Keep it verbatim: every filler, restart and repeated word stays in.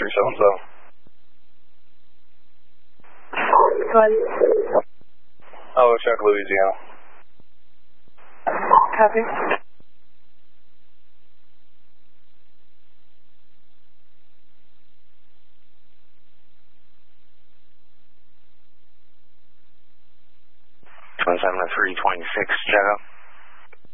three seven seven. Oh, check Louisiana. Copy. One seven three twenty six, check out.